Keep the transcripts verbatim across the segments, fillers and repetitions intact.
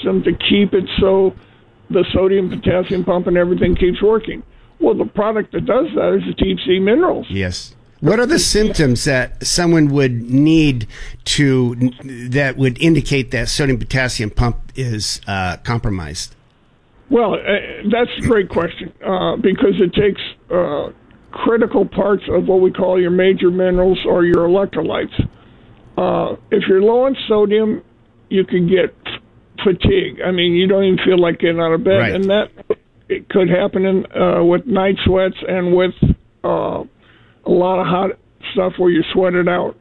system to keep it so the sodium, potassium pump and everything keeps working. Well, the product that does that is the deep sea minerals. Yes. What are the symptoms that someone would need to, that would indicate that sodium, potassium pump is uh, compromised? Well, uh, that's a great question uh, because it takes uh, critical parts of what we call your major minerals or your electrolytes. Uh, if you're low on sodium, you can get fatigue. I mean, you don't even feel like getting out of bed, right. and that it could happen in, uh, with night sweats and with uh, a lot of hot stuff where you sweat it out.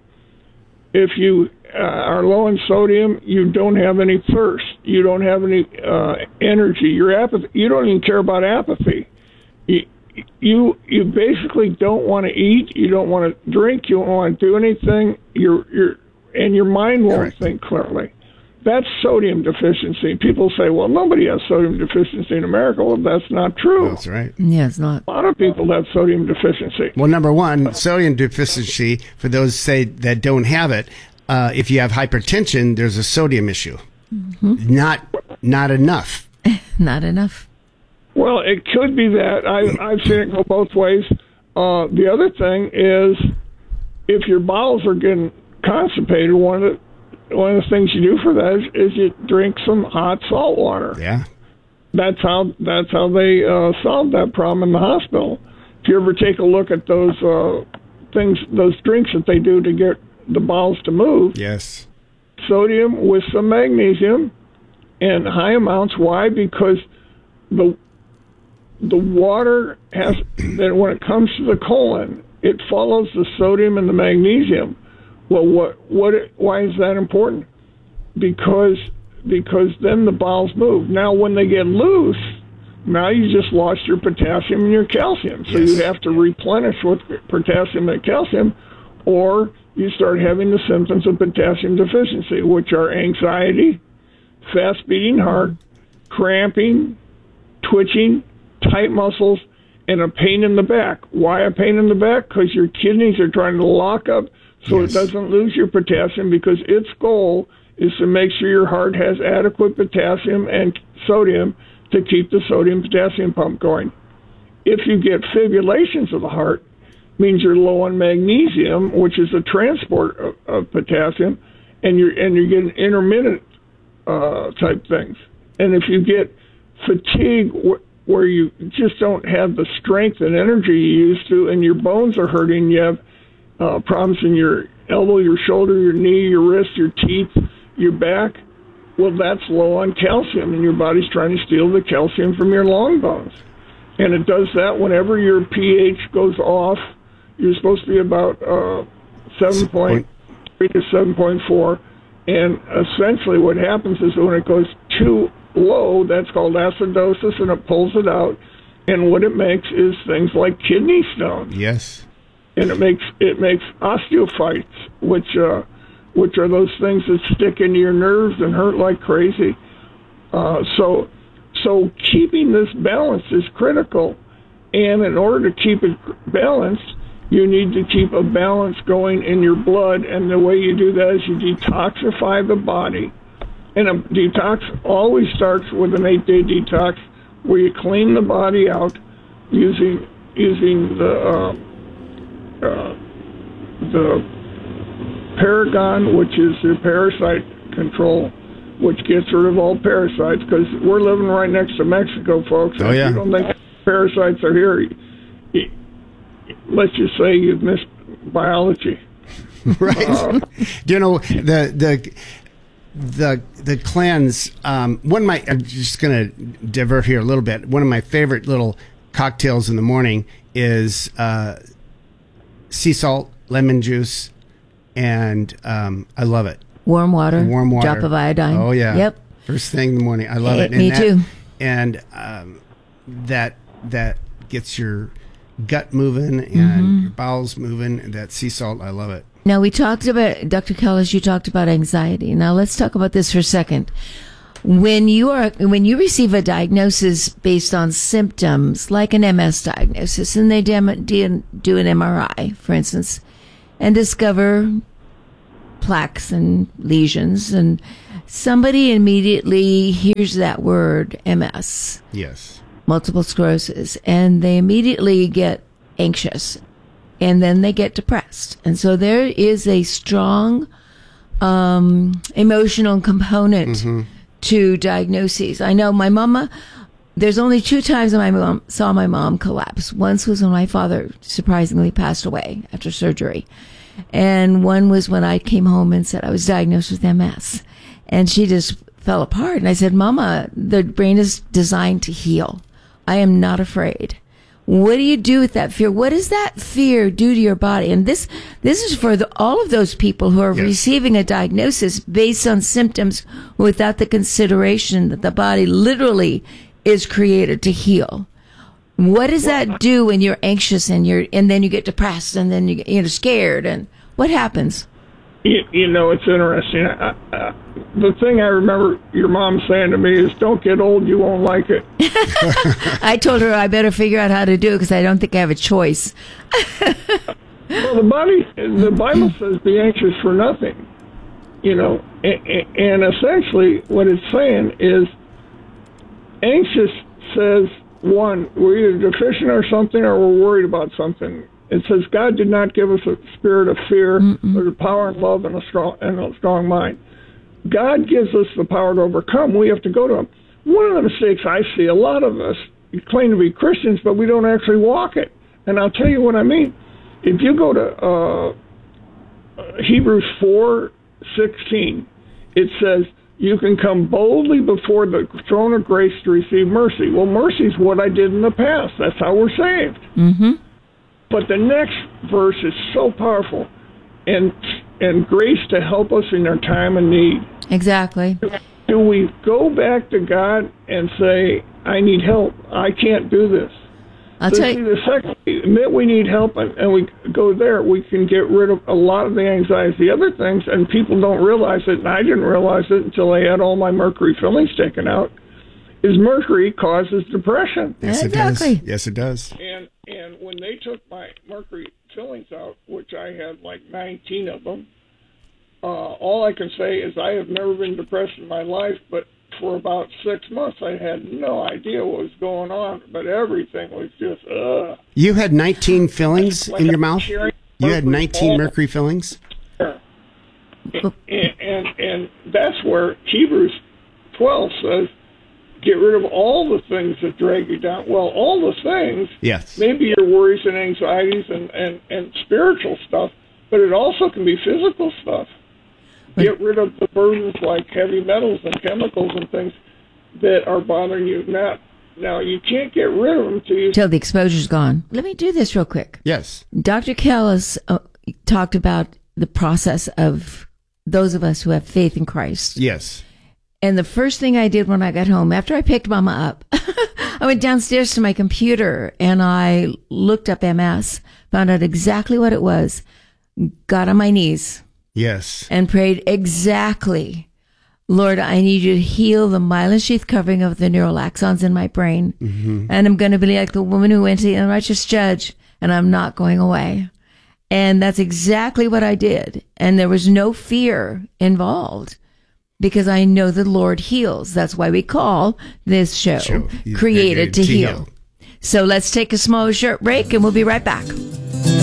If you uh, are low in sodium, you don't have any thirst. You don't have any uh, energy. Your apathy. You don't even care about apathy. You, you you basically don't want to eat. You don't want to drink. You don't want to do anything. You're you're and your mind won't Correct. think clearly. That's sodium deficiency. People say, well, nobody has sodium deficiency in America. Well, that's not true. That's right. Yeah, it's not. A lot of people have sodium deficiency. Well, number one, sodium deficiency, for those say that don't have it, uh, if you have hypertension, there's a sodium issue. Mm-hmm. Not not enough. Not enough. Well, it could be that. I, I've seen it go both ways. Uh, the other thing is if your bowels are getting constipated, one of the One of the things you do for that is, is you drink some hot salt water. Yeah, that's how that's how they uh, solved that problem in the hospital. If you ever take a look at those uh, things, those drinks that they do to get the bowels to move, yes, sodium with some magnesium and high amounts. Why? Because the the water has that when it comes to the colon, it follows the sodium and the magnesium. Well, what, what, why is that important? Because, because then the bowels move. Now, when they get loose, now you just lost your potassium and your calcium. So yes. you have to replenish with potassium and calcium, or you start having the symptoms of potassium deficiency, which are anxiety, fast beating heart, cramping, twitching, tight muscles, and a pain in the back. Why a pain in the back? Because your kidneys are trying to lock up so yes. it doesn't lose your potassium, because its goal is to make sure your heart has adequate potassium and sodium to keep the sodium-potassium pump going. If you get fibrillations of the heart, means you're low on magnesium, which is a transport of, of potassium, and you're and you're getting intermittent uh, type things. And if you get fatigue wh- where you just don't have the strength and energy you used to, and your bones are hurting, you have Uh, problems in your elbow, your shoulder, your knee, your wrist, your teeth, your back, well, that's low on calcium, and your body's trying to steal the calcium from your long bones. And it does that whenever your pH goes off. You're supposed to be about uh, seven point three to seven point four, and essentially what happens is when it goes too low, that's called acidosis, and it pulls it out, and what it makes is things like kidney stones. Yes. And it makes it makes osteophytes, which uh, which are those things that stick into your nerves and hurt like crazy. Uh, so so keeping this balance is critical, and in order to keep it balanced, you need to keep a balance going in your blood. And the way you do that is you detoxify the body. And a detox always starts with an eight-day detox, where you clean the body out using using the uh, Uh, the Paragon, which is your parasite control, which gets rid of all parasites, because we're living right next to Mexico, folks. Oh, yeah. If you don't think parasites are here, you, let's just say you've missed biology. Right. Uh, you know, the the the the cleanse, um, one of my, I'm just going to divert here a little bit. One of my favorite little cocktails in the morning is uh, sea salt, lemon juice, and um, I love it. Warm water. Warm water. Drop of iodine. Oh, yeah. Yep. First thing in the morning. I love Hey, it. me that, too. And um, that that gets your gut moving and Mm-hmm. your bowels moving. That sea salt, I love it. Now, we talked about, Doctor Kellis, you talked about anxiety. Now, let's talk about this for a second. When you are, when you receive a diagnosis based on symptoms, like an M S diagnosis, and they dem- do an M R I, for instance, and discover plaques and lesions, and somebody immediately hears that word M S, Yes. multiple sclerosis, and they immediately get anxious, and then they get depressed. And so there is a strong um, emotional component mm-hmm. to diagnoses. I know my mama, there's only two times that my mom saw my mom collapse. Once was when my father surprisingly passed away after surgery. And one was when I came home and said I was diagnosed with M S. And she just fell apart. And I said, Mama, the brain is designed to heal. I am not afraid. What do you do with that fear? What does that fear do to your body? And this this is for the, all of those people who are yes. receiving a diagnosis based on symptoms without the consideration that the body literally is created to heal. What does that do when you're anxious and you're and then you get depressed and then you get, you're scared, and what happens? You, you know, it's interesting. I, uh, the thing I remember your mom saying to me is, "Don't get old; you won't like it." I told her I better figure out how to do it because I don't think I have a choice. Well, the body, the Bible says, "Be anxious for nothing." You know, and, and essentially what it's saying is, anxious says, one, we're either deficient or something, or we're worried about something. It says God did not give us a spirit of fear, Mm-mm. but a power and love and a strong and a strong mind. God gives us the power to overcome. We have to go to Him. One of the mistakes I see, a lot of us claim to be Christians, but we don't actually walk it. And I'll tell you what I mean. If you go to uh, Hebrews four sixteen, it says, you can come boldly before the throne of grace to receive mercy. Well, mercy is what I did in the past. That's how we're saved. Mm-hmm. But the next verse is so powerful, and and grace to help us in our time of need. Exactly. Do, do we go back to God and say, I need help. I can't do this. I'll so tell see, you. the second we admit we need help and, and we go there, we can get rid of a lot of the anxiety, the other things, and people don't realize it, and I didn't realize it until I had all my mercury fillings taken out, is mercury causes depression. Yes, exactly. it does. Yes, it does. And and when they took my mercury fillings out, which I had like nineteen of them, uh, all I can say is I have never been depressed in my life, but for about six months I had no idea what was going on, but everything was just, ugh. You had nineteen fillings like in your mouth? You had nineteen ball. mercury fillings? And, and, and, and that's where Hebrews twelve says, get rid of all the things that drag you down. Well, all the things, yes. maybe your worries and anxieties and, and, and spiritual stuff, but it also can be physical stuff. Get rid of the burdens like heavy metals and chemicals and things that are bothering you. Now, now you can't get rid of them until you... Till the exposure's gone. Let me do this real quick. Yes. Doctor Kellis uh, talked about the process of those of us who have faith in Christ. Yes. And the first thing I did when I got home, after I picked Mama up, I went downstairs to my computer and I looked up M S, found out exactly what it was, got on my knees. Yes. And prayed exactly, Lord, I need you to heal the myelin sheath covering of the neural axons in my brain. Mm-hmm. And I'm going to be like the woman who went to the unrighteous judge, and I'm not going away. And that's exactly what I did. And there was no fear involved because I know the Lord heals. That's why we call this show, show. Created to, to heal. heal. So let's take a small short break and we'll be right back.